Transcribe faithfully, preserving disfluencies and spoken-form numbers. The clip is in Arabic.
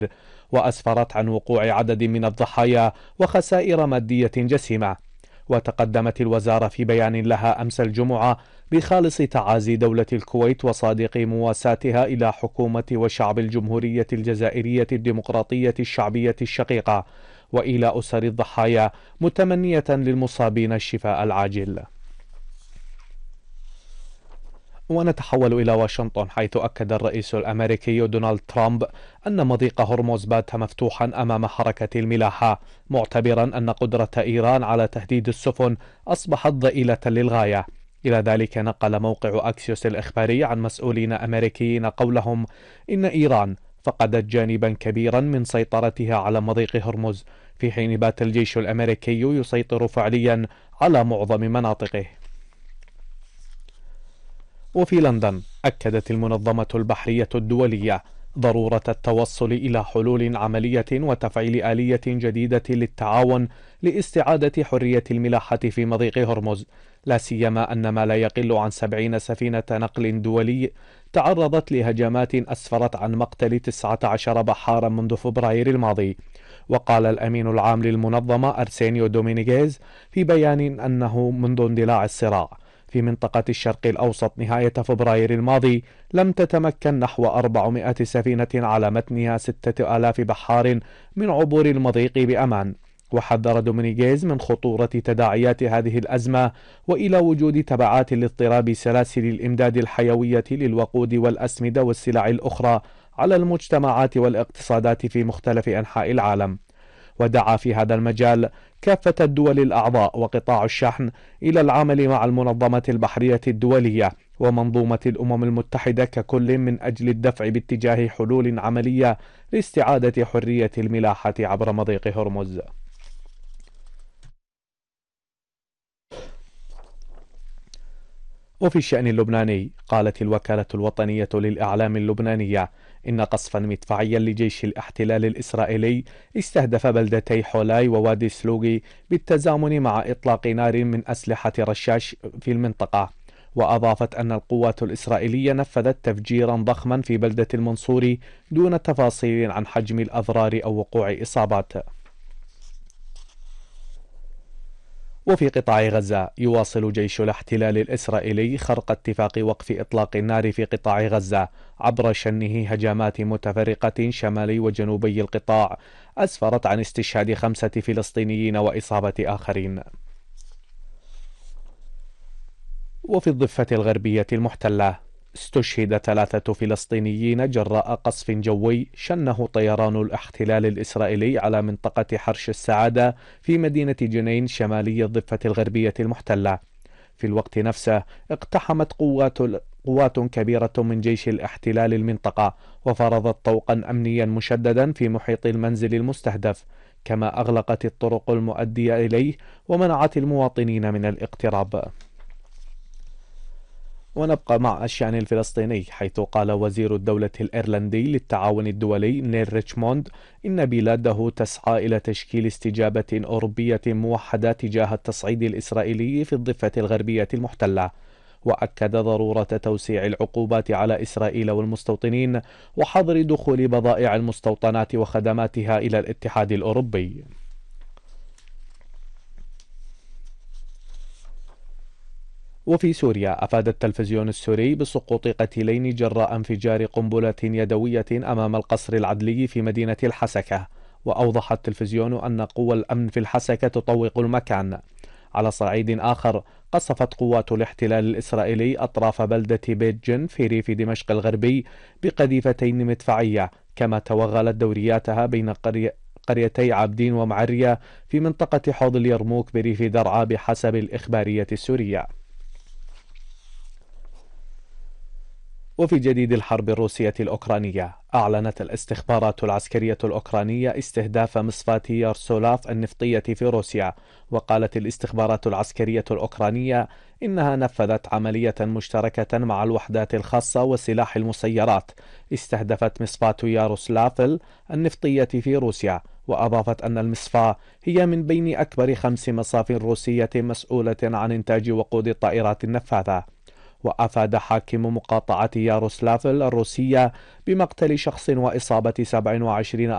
وأسفرت عن وقوع عدد من الضحايا وخسائر مادية جسيمة. وتقدمت الوزارة في بيان لها أمس الجمعة بخالص تعازي دولة الكويت وصادق مواساتها إلى حكومة وشعب الجمهورية الجزائرية الديمقراطية الشعبية الشقيقة وإلى أسر الضحايا، متمنية للمصابين الشفاء العاجل. ونتحول إلى واشنطن، حيث أكد الرئيس الأمريكي دونالد ترامب أن مضيق هرمز بات مفتوحا أمام حركة الملاحة، معتبرا أن قدرة إيران على تهديد السفن أصبحت ضئيلة للغاية. إلى ذلك نقل موقع أكسيوس الإخباري عن مسؤولين أمريكيين قولهم إن إيران فقدت جانبا كبيرا من سيطرتها على مضيق هرمز، في حين بات الجيش الأمريكي يسيطر فعليا على معظم مناطقه. وفي لندن أكدت المنظمة البحرية الدولية ضرورة التوصل إلى حلول عملية وتفعيل آلية جديدة للتعاون لاستعادة حرية الملاحة في مضيق هرمز، لا سيما أن ما لا يقل عن سبعين سفينة نقل دولي تعرضت لهجمات أسفرت عن مقتل تسعة عشر بحارا منذ فبراير الماضي. وقال الأمين العام للمنظمة أرسينيو دومينيغيز في بيان أنه منذ اندلاع الصراع في منطقة الشرق الأوسط نهاية فبراير الماضي لم تتمكن نحو أربعمائة سفينة على متنها ستة آلاف بحار من عبور المضيق بأمان. وحذر دومينيغيز من خطورة تداعيات هذه الأزمة وإلى وجود تبعات لاضطراب سلاسل الإمداد الحيوية للوقود والأسمدة والسلع الأخرى على المجتمعات والاقتصادات في مختلف أنحاء العالم. ودعا في هذا المجال كافة الدول الأعضاء وقطاع الشحن إلى العمل مع المنظمة البحرية الدولية ومنظومة الأمم المتحدة ككل من أجل الدفع باتجاه حلول عملية لاستعادة حرية الملاحة عبر مضيق هرمز. وفي الشأن اللبناني، قالت الوكالة الوطنية للإعلام اللبنانية إن قصفا مدفعيا لجيش الاحتلال الإسرائيلي استهدف بلدتي حولاي ووادي سلوغي بالتزامن مع إطلاق نار من أسلحة رشاش في المنطقة. وأضافت أن القوات الإسرائيلية نفذت تفجيرا ضخما في بلدة المنصوري دون تفاصيل عن حجم الأضرار أو وقوع إصابات. وفي قطاع غزة، يواصل جيش الاحتلال الإسرائيلي خرق اتفاق وقف إطلاق النار في قطاع غزة عبر شنه هجمات متفرقة شمالي وجنوبي القطاع أسفرت عن استشهاد خمسة فلسطينيين وإصابة آخرين. وفي الضفة الغربية المحتلة، استشهد ثلاثة فلسطينيين جراء قصف جوي شنه طيران الاحتلال الإسرائيلي على منطقة حرش السعادة في مدينة جنين شمالي الضفة الغربية المحتلة. في الوقت نفسه اقتحمت قوات قوات كبيرة من جيش الاحتلال المنطقة وفرضت طوقا أمنيا مشددا في محيط المنزل المستهدف، كما أغلقت الطرق المؤدية إليه ومنعت المواطنين من الاقتراب. ونبقى مع الشأن الفلسطيني، حيث قال وزير الدولة الإيرلندي للتعاون الدولي نيل ريتشموند إن بلاده تسعى إلى تشكيل استجابة أوروبية موحدة تجاه التصعيد الإسرائيلي في الضفة الغربية المحتلة. وأكد ضرورة توسيع العقوبات على إسرائيل والمستوطنين وحظر دخول بضائع المستوطنات وخدماتها إلى الاتحاد الأوروبي. وفي سوريا، أفاد التلفزيون السوري بسقوط قتيلين جراء انفجار قنبلة يدوية أمام القصر العدلي في مدينة الحسكة. وأوضح التلفزيون أن قوى الأمن في الحسكة تطوق المكان. على صعيد آخر، قصفت قوات الاحتلال الإسرائيلي أطراف بلدة بيت جن في ريف دمشق الغربي بقذيفتين مدفعية، كما توغلت دورياتها بين قرية قريتي عابدين ومعرية في منطقة حوض اليرموك بريف درعا بحسب الإخبارية السورية. وفي جديد الحرب الروسية الأوكرانية، أعلنت الاستخبارات العسكرية الأوكرانية استهداف مصفاة يارسولاف النفطية في روسيا. وقالت الاستخبارات العسكرية الأوكرانية إنها نفذت عملية مشتركة مع الوحدات الخاصة وسلاح المسيرات استهدفت مصفاة ياروسلافل النفطية في روسيا. وأضافت أن المصفاة هي من بين أكبر خمس مصاف روسية مسؤولة عن إنتاج وقود الطائرات النفاثة. وأفاد حاكم مقاطعة ياروسلافل الروسية بمقتل شخص وإصابة سبع وعشرين